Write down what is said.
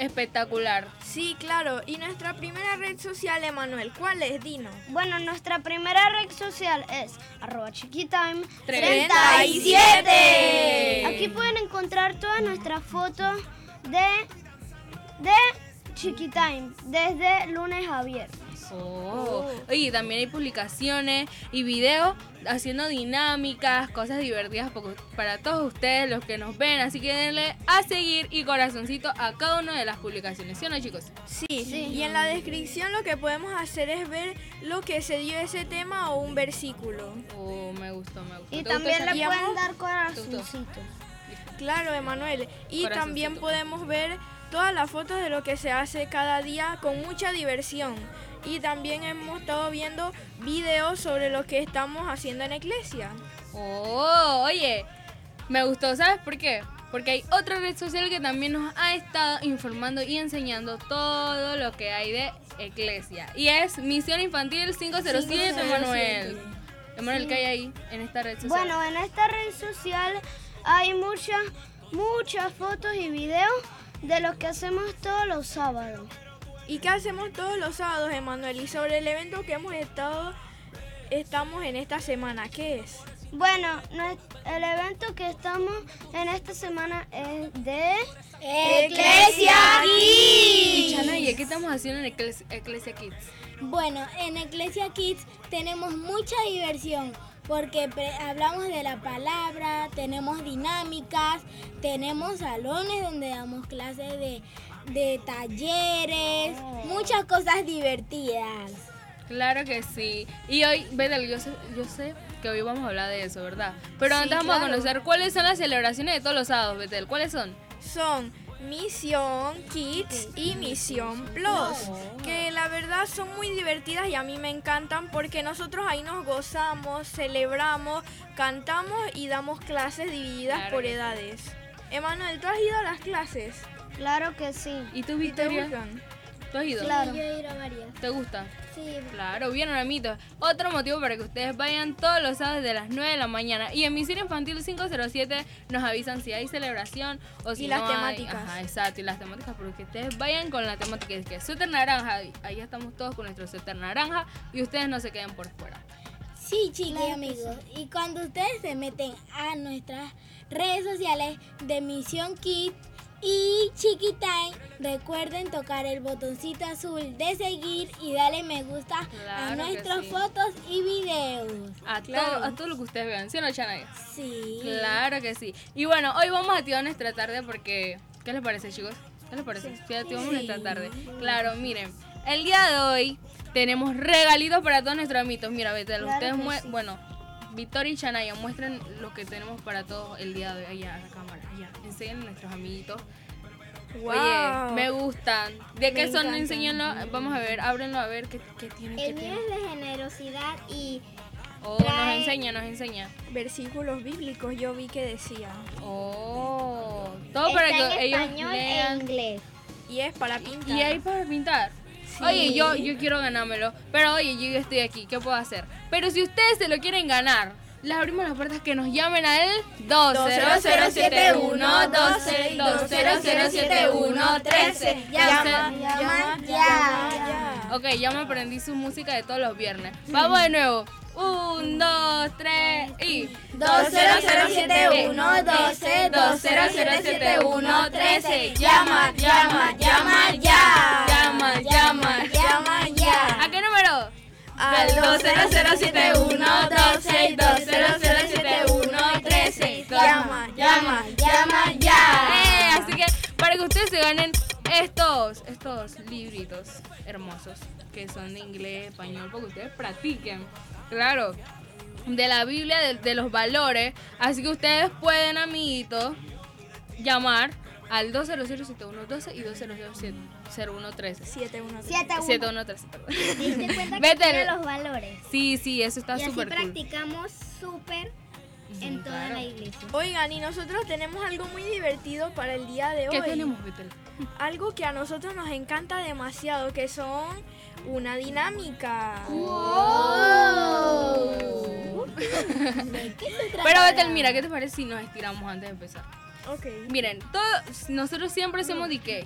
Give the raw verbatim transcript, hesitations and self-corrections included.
espectacular. Sí, claro. Y nuestra primera red social, Emanuel, ¿cuál es? Dino. Bueno, nuestra primera red social es arroba chiquitime treinta y siete. Aquí pueden encontrar todas nuestras fotos de, de Chiquitime desde lunes a viernes. Oh. Oye, también hay publicaciones y videos haciendo dinámicas, cosas divertidas para todos ustedes, los que nos ven. Así que denle a seguir y corazoncito a cada una de las publicaciones, ¿sí o no, chicos? Sí, sí, y en la descripción lo que podemos hacer es ver lo que se dio ese tema o un versículo. Oh, me gustó, me gustó. Y ¿Te también gustó le esa? pueden dar corazoncitos. Claro, Emanuel. Y Corazoncito. también podemos ver todas las fotos de lo que se hace cada día con mucha diversión. Y también hemos estado viendo videos sobre lo que estamos haciendo en Iglesia. Oh, oye, me gustó, ¿sabes por qué? Porque hay otra red social que también nos ha estado informando y enseñando todo lo que hay de Iglesia. Y es Misión Infantil quinientos siete, Emanuel. Emanuel, Sí. ¿qué hay ahí en esta red social? Bueno, en esta red social hay muchas, muchas fotos y videos de lo que hacemos todos los sábados. ¿Y qué hacemos todos los sábados, Emanuel? Y sobre el evento que hemos estado, estamos en esta semana, ¿qué es? Bueno, nues- el evento que estamos en esta semana es de Iglesia Y Kids. Chanaya, ¿qué estamos haciendo en Iglesia, Iglesia Kids? Bueno, en Iglesia Kids tenemos mucha diversión porque pre- hablamos de la palabra, tenemos dinámicas, tenemos salones donde damos clases de, de talleres, muchas cosas divertidas. Claro que sí. Y hoy, Betel, yo sé, yo sé que hoy vamos a hablar de eso, ¿verdad? Pero Sí, antes vamos a claro. conocer cuáles son las celebraciones de todos los sábados, Betel. ¿Cuáles son? Son Misión Kids y Misión Plus, que la verdad son muy divertidas y a mí me encantan porque nosotros ahí nos gozamos, celebramos, cantamos y damos clases divididas Claro por que sí. edades. Emanuel, ¿tú has ido a las clases? Claro que sí. ¿Y tú, ¿Y te Victoria? gustan? ¿Tú has ido? Claro. Yo he ido a varias. ¿Te gusta? Sí, Claro, bien, amiguitos. Otro motivo para que ustedes vayan todos los sábados de las nueve de la mañana. Y en Misión Infantil quinientos siete nos avisan si hay celebración o si Y no las hay. temáticas. Ajá, exacto, y las temáticas, porque ustedes vayan con la temática. Es que suéter naranja, y ahí estamos todos con nuestro suéter naranja y ustedes no se queden por fuera. sí, chicos y amigos. Y cuando ustedes se meten a nuestras redes sociales de Misión Kids y Chiquitime, recuerden tocar el botoncito azul de seguir y darle me gusta Claro a que nuestras sí. fotos y videos. A, Claro. todo, a todo lo que ustedes vean, ¿sí o no, Chanaya? Sí. Claro que sí. Y bueno, hoy vamos a activar nuestra tarde porque... ¿Qué les parece, chicos? ¿Qué les parece? Sí, activamos nuestra tarde. Claro, miren. El día de hoy tenemos regalitos para todos nuestros amiguitos. Mira, Betel, Claro ustedes que mue- sí. bueno, Victoria y Chanaya, muestren lo que tenemos para todos el día de hoy. Allá, a la cámara, allá. Enseñen a nuestros amiguitos. Wow. Oye, me gustan. ¿De qué Me son? encantan. Enséñenlo. Vamos a ver, ábrenlo a ver qué, qué tienen. Qué El mío tienen. es de generosidad y Oh, nos trae- enseña, nos enseña. Versículos bíblicos yo vi que decía. Oh, todo para está que en ellos español e lean. inglés. Y es para pintar. Y hay para pintar. Sí. Oye, yo, yo quiero ganármelo. Pero oye, yo ya estoy aquí. ¿Qué puedo hacer? Pero si ustedes se lo quieren ganar, les abrimos las puertas que nos llamen a él. dos cero cero siete uno doce dos cero cero siete uno trece. Llama, llama, ya. ya. Ok, ya me aprendí su música de todos los viernes. Vamos de nuevo. Un, dos, tres y dos cero cero siete uno doce dos cero cero siete uno trece. Llama, llama, llama ya. Llama, llama, Llama ya. ¿A qué número? Al dos cero cero siete uno doce dos cero cero siete uno trece. Llama, Llama, llama ya. Eh, así que para que ustedes se ganen estos, estos libritos hermosos que son de inglés, español, porque ustedes practiquen, claro, de la Biblia, de, de los valores. Así que ustedes pueden, amiguitos, llamar al dos cero cero siete uno doce y dos cero cero cero uno trece. siete uno Siete siete uno trece, perdón. Diste cuenta que Vete. tiene los valores. Sí, sí, eso está Y así súper cool. practicamos súper en toda claro. la iglesia. Oigan, y nosotros tenemos algo muy divertido para el día de hoy. ¿Qué tenemos, Betel? Algo que a nosotros nos encanta demasiado, que son una dinámica. Pero Betel, mira, ¿qué te parece si nos estiramos antes de empezar? Ok. Miren, todos nosotros siempre hacemos de que